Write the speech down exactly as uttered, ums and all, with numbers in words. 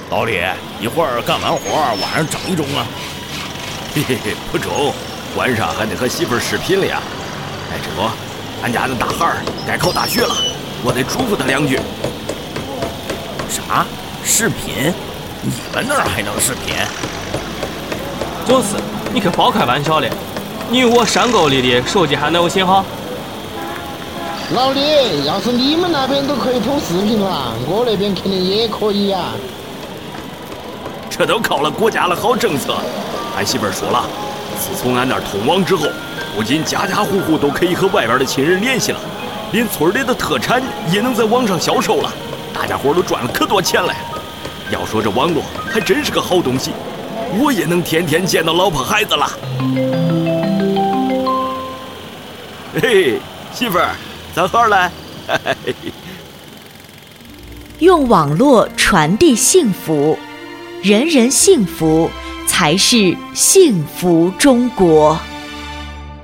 老李，一会儿干完活晚上整一盅啊。 嘿嘿嘿，不中，晚上还得和媳妇儿视频了呀。哎，这不，俺家那大孩儿该考大学了，我得嘱咐他两句。 啥？视频？你们那儿还能视频？ 就是，你可别开玩笑了。你以为我山沟里的手机还能有信号？ 老李，要是你们那边都可以通视频了，我那边肯定也可以呀。 这都靠了国家的好政策。俺媳妇儿说了，自从俺那儿通网之后，不仅家家户户都可以和外边的亲人联系了，连村里的特产也能在网上销售了，大家伙都赚了可多钱了。要说这网络还真是个好东西，我也能天天见到老婆孩子了。嘿，媳妇儿，咱好了。 用网络传递幸福，人人幸福才是幸福中国。